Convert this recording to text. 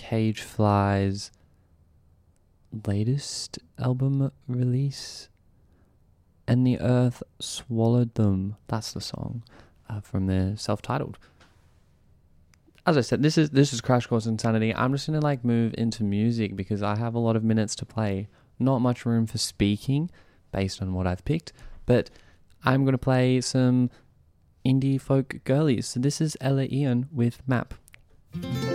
Cage Fly's latest album release, And the Earth Swallowed Them. That's the song from their self-titled. As I said, this is Crash Course Insanity. I'm just going to move into music because I have a lot of minutes to play. Not much room for speaking based on what I've picked, but I'm going to play some indie folk girlies. So this is Ella Ian with Map.